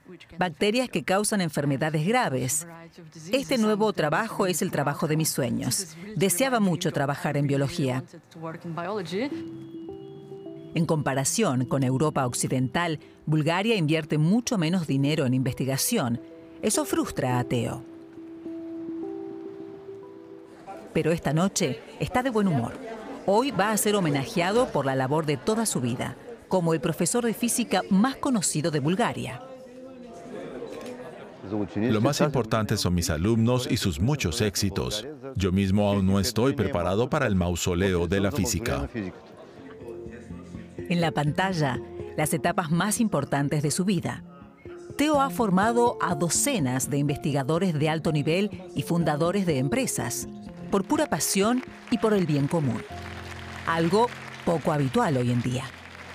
bacterias que causan enfermedades graves. Este nuevo trabajo es el trabajo de mis sueños. Deseaba mucho trabajar en biología. En comparación con Europa Occidental, Bulgaria invierte mucho menos dinero en investigación. Eso frustra a Theo. Pero esta noche está de buen humor. Hoy va a ser homenajeado por la labor de toda su vida, como el profesor de física más conocido de Bulgaria. Lo más importante son mis alumnos y sus muchos éxitos. Yo mismo aún no estoy preparado para el mausoleo de la física. En la pantalla, las etapas más importantes de su vida. Theo ha formado a docenas de investigadores de alto nivel y fundadores de empresas, por pura pasión y por el bien común. Algo poco habitual hoy en día.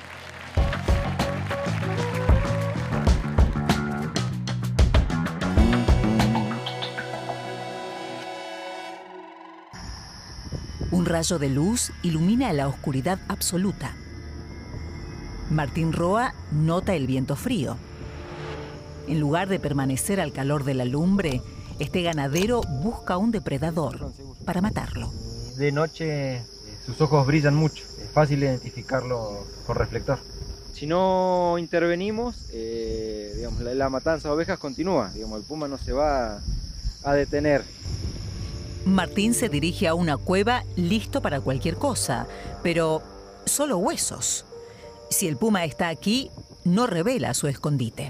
Un rayo de luz ilumina la oscuridad absoluta. Martín Roa nota el viento frío. En lugar de permanecer al calor de la lumbre, este ganadero busca un depredador para matarlo. De noche sus ojos brillan mucho, es fácil identificarlo con reflector. Si no intervenimos, digamos, la matanza de ovejas continúa, digamos, el puma no se va a detener. Martín se dirige a una cueva listo para cualquier cosa, pero solo huesos. Si el puma está aquí, no revela su escondite.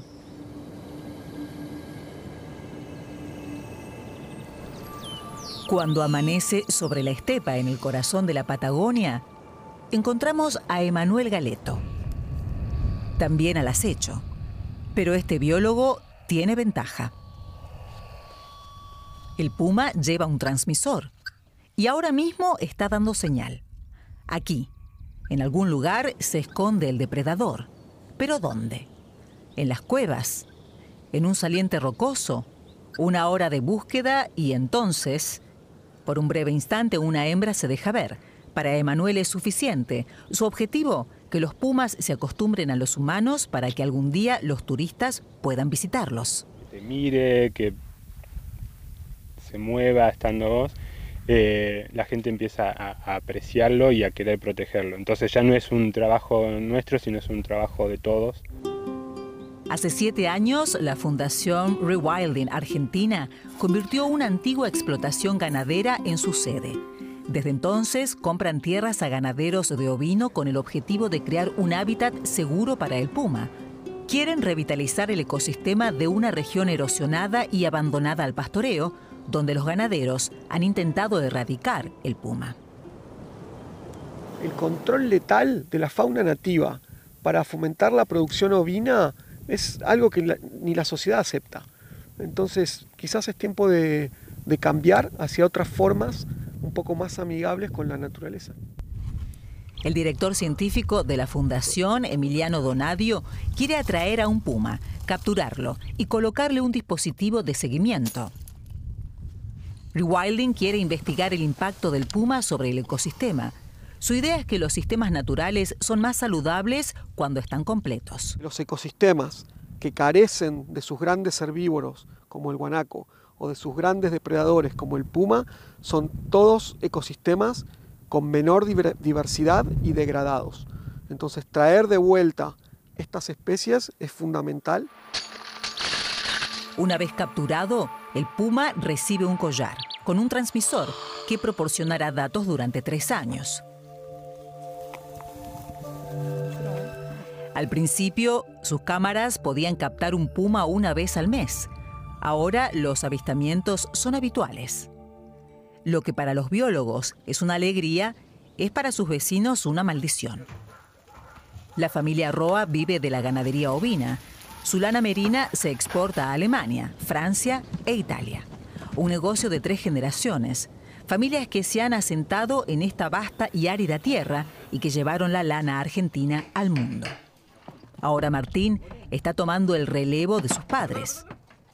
Cuando amanece sobre la estepa en el corazón de la Patagonia, encontramos a Emanuel Galeto, también al acecho. Pero este biólogo tiene ventaja. El puma lleva un transmisor y ahora mismo está dando señal. Aquí, en algún lugar, se esconde el depredador. ¿Pero dónde? ¿En las cuevas? ¿En un saliente rocoso? Una hora de búsqueda y entonces, por un breve instante, una hembra se deja ver. Para Emanuel es suficiente. Su objetivo, que los pumas se acostumbren a los humanos para que algún día los turistas puedan visitarlos. Que te mire, que se mueva estando vos. La gente empieza a apreciarlo y a querer protegerlo. Entonces ya no es un trabajo nuestro, sino es un trabajo de todos. Hace 7 años, la Fundación Rewilding Argentina convirtió una antigua explotación ganadera en su sede. Desde entonces, compran tierras a ganaderos de ovino con el objetivo de crear un hábitat seguro para el puma. Quieren revitalizar el ecosistema de una región erosionada y abandonada al pastoreo, donde los ganaderos han intentado erradicar el puma. El control letal de la fauna nativa para fomentar la producción ovina es algo que ni la sociedad acepta. Entonces, quizás es tiempo de cambiar hacia otras formas un poco más amigables con la naturaleza. El director científico de la Fundación, Emiliano Donadio, quiere atraer a un puma, capturarlo y colocarle un dispositivo de seguimiento. Rewilding quiere investigar el impacto del puma sobre el ecosistema. Su idea es que los sistemas naturales son más saludables cuando están completos. Los ecosistemas que carecen de sus grandes herbívoros, como el guanaco, o de sus grandes depredadores, como el puma, son todos ecosistemas con menor diversidad y degradados. Entonces, traer de vuelta estas especies es fundamental. Una vez capturado, el puma recibe un collar con un transmisor que proporcionará datos durante 3 años. Al principio, sus cámaras podían captar un puma una vez al mes. Ahora los avistamientos son habituales. Lo que para los biólogos es una alegría, es para sus vecinos una maldición. La familia Roa vive de la ganadería ovina. Su lana merina se exporta a Alemania, Francia e Italia. Un negocio de 3 generaciones. Familias que se han asentado en esta vasta y árida tierra y que llevaron la lana argentina al mundo. Ahora Martín está tomando el relevo de sus padres.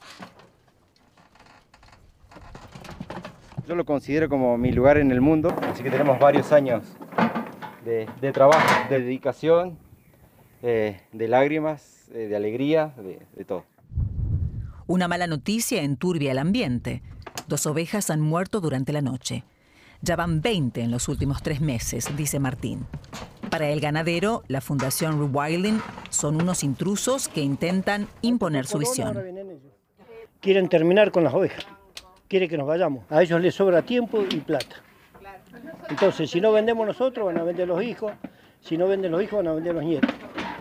Yo lo considero como mi lugar en el mundo, así que tenemos varios años de trabajo, de dedicación, de lágrimas, de alegría, de todo. Una mala noticia enturbia el ambiente. 2 ovejas han muerto durante la noche. Ya van 20 en los últimos 3 meses, dice Martín. Para el ganadero, la Fundación Rewilding son unos intrusos que intentan imponer su visión. Quieren terminar con las ovejas. Quieren que nos vayamos. A ellos les sobra tiempo y plata. Entonces, si no vendemos nosotros, van a vender los hijos. Si no venden los hijos, van a vender los nietos.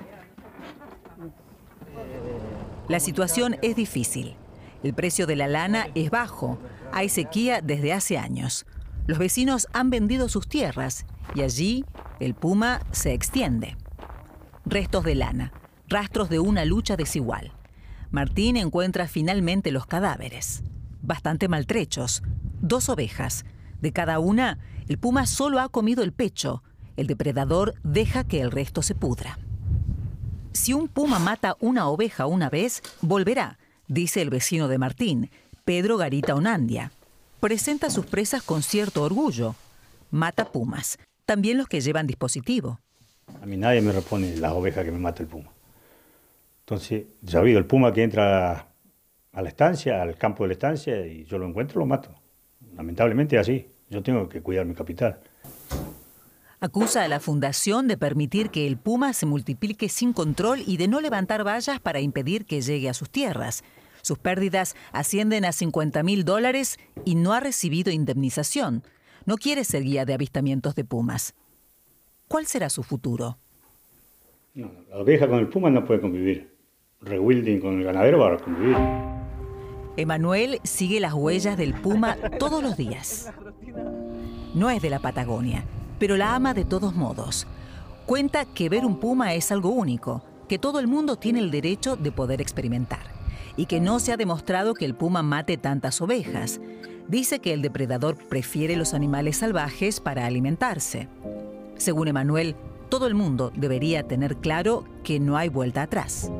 La situación es difícil. El precio de la lana es bajo. Hay sequía desde hace años. Los vecinos han vendido sus tierras y allí el puma se extiende. Restos de lana, rastros de una lucha desigual. Martín encuentra finalmente los cadáveres, bastante maltrechos. 2 ovejas. De cada una, el puma solo ha comido el pecho. El depredador deja que el resto se pudra. Si un puma mata una oveja una vez, volverá, dice el vecino de Martín, Pedro Garita Onandia. Presenta sus presas con cierto orgullo. Mata pumas, también los que llevan dispositivo. A mí nadie me repone las ovejas que me mata el puma. Entonces, ya ha habido el puma que entra a la estancia, al campo de la estancia, y yo lo encuentro, lo mato. Lamentablemente es así. Yo tengo que cuidar mi capital. Acusa a la fundación de permitir que el puma se multiplique sin control y de no levantar vallas para impedir que llegue a sus tierras. Sus pérdidas ascienden a $50.000 y no ha recibido indemnización. No quiere ser guía de avistamientos de pumas. ¿Cuál será su futuro? No, la oveja con el puma no puede convivir. Rewilding con el ganadero va a convivir. Emanuel sigue las huellas del puma todos los días. No es de la Patagonia, pero la ama de todos modos. Cuenta que ver un puma es algo único, que todo el mundo tiene el derecho de poder experimentar y que no se ha demostrado que el puma mate tantas ovejas. Dice que el depredador prefiere los animales salvajes para alimentarse. Según Emanuel, todo el mundo debería tener claro que no hay vuelta atrás.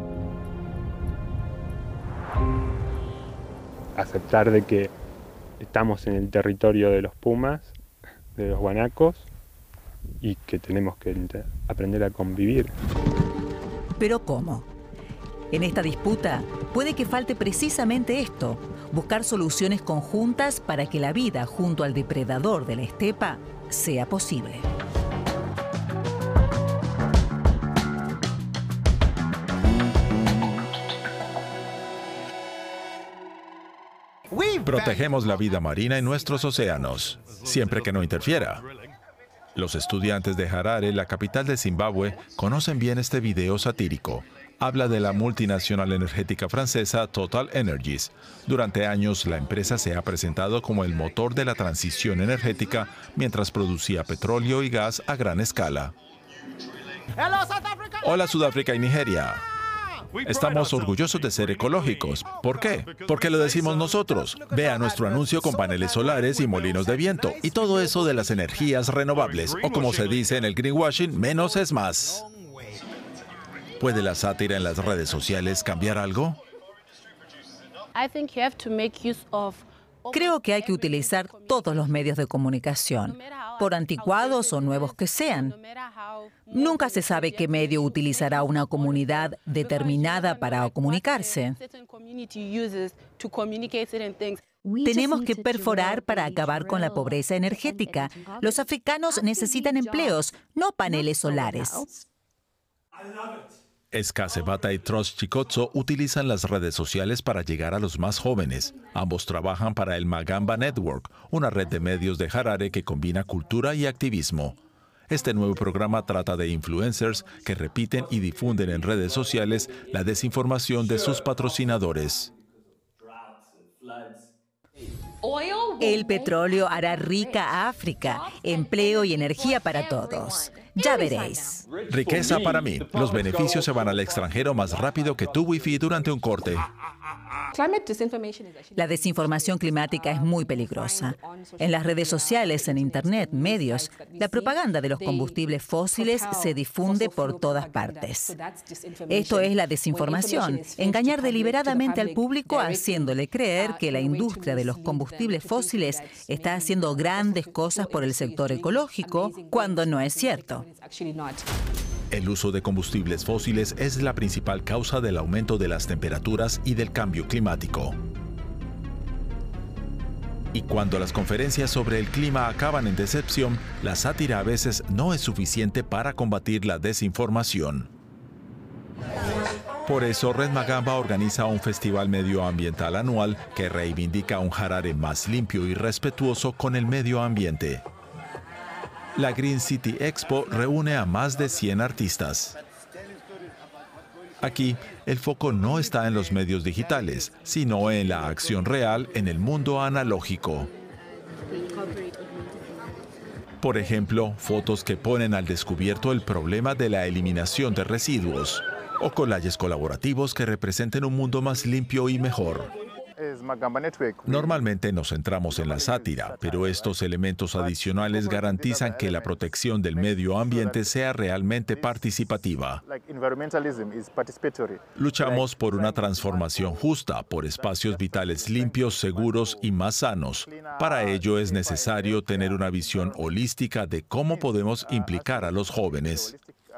Aceptar de que estamos en el territorio de los pumas, de los guanacos, y que tenemos que aprender a convivir. ¿Pero cómo? En esta disputa puede que falte precisamente esto, buscar soluciones conjuntas para que la vida junto al depredador de la estepa sea posible. Protegemos la vida marina en nuestros océanos, siempre que no interfiera. Los estudiantes de Harare, la capital de Zimbabue, conocen bien este video satírico. Habla de la multinacional energética francesa Total Energies. Durante años, la empresa se ha presentado como el motor de la transición energética mientras producía petróleo y gas a gran escala. Hola, Sudáfrica y Nigeria. Estamos orgullosos de ser ecológicos. ¿Por qué? Porque lo decimos nosotros. Vea nuestro anuncio con paneles solares y molinos de viento y todo eso de las energías renovables, o como se dice en el greenwashing, menos es más. ¿Puede la sátira en las redes sociales cambiar algo? Creo que hay que utilizar todos los medios de comunicación, por anticuados o nuevos que sean. Nunca se sabe qué medio utilizará una comunidad determinada para comunicarse. Tenemos que perforar para acabar con la pobreza energética. Los africanos necesitan empleos, no paneles solares. Escasebata y Trust Chikotso utilizan las redes sociales para llegar a los más jóvenes. Ambos trabajan para el Magamba Network, una red de medios de Harare que combina cultura y activismo. Este nuevo programa trata de influencers que repiten y difunden en redes sociales la desinformación de sus patrocinadores. El petróleo hará rica a África, empleo y energía para todos. Ya veréis. Riqueza para mí. Los beneficios se van al extranjero más rápido que tu wifi durante un corte. La desinformación climática es muy peligrosa. En las redes sociales, en Internet, medios, la propaganda de los combustibles fósiles se difunde por todas partes. Esto es la desinformación, engañar deliberadamente al público haciéndole creer que la industria de los combustibles fósiles está haciendo grandes cosas por el sector ecológico, cuando no es cierto. El uso de combustibles fósiles es la principal causa del aumento de las temperaturas y del cambio climático. Y cuando las conferencias sobre el clima acaban en decepción, la sátira a veces no es suficiente para combatir la desinformación. Por eso, Red Magamba organiza un festival medioambiental anual que reivindica un Harare más limpio y respetuoso con el medio ambiente. La Green City Expo reúne a más de 100 artistas. Aquí, el foco no está en los medios digitales, sino en la acción real en el mundo analógico. Por ejemplo, fotos que ponen al descubierto el problema de la eliminación de residuos, o collages colaborativos que representen un mundo más limpio y mejor. Normalmente nos centramos en la sátira, pero estos elementos adicionales garantizan que la protección del medio ambiente sea realmente participativa. Luchamos por una transformación justa, por espacios vitales limpios, seguros y más sanos. Para ello es necesario tener una visión holística de cómo podemos implicar a los jóvenes.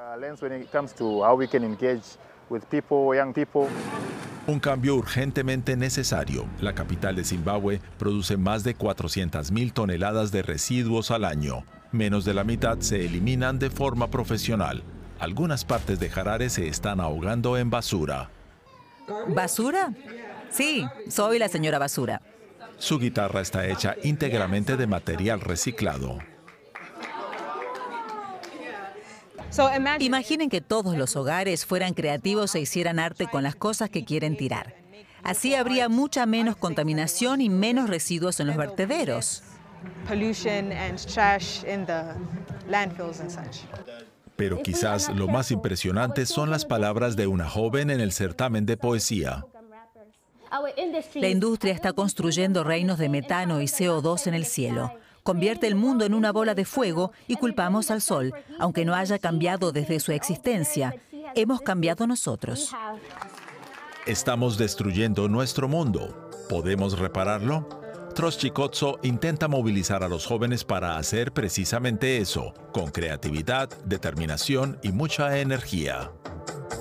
Un cambio urgentemente necesario. La capital de Zimbabue produce más de 400.000 toneladas de residuos al año. Menos de la mitad se eliminan de forma profesional. Algunas partes de Harare se están ahogando en basura. ¿Basura? Sí, soy la señora Basura. Su guitarra está hecha íntegramente de material reciclado. Imaginen que todos los hogares fueran creativos e hicieran arte con las cosas que quieren tirar. Así habría mucha menos contaminación y menos residuos en los vertederos. Pero quizás lo más impresionante son las palabras de una joven en el certamen de poesía. La industria está construyendo reinos de metano y CO2 en el cielo. Convierte el mundo en una bola de fuego y culpamos al sol, aunque no haya cambiado desde su existencia. Hemos cambiado nosotros. Estamos destruyendo nuestro mundo. ¿Podemos repararlo? Troshchikotso intenta movilizar a los jóvenes para hacer precisamente eso, con creatividad, determinación y mucha energía.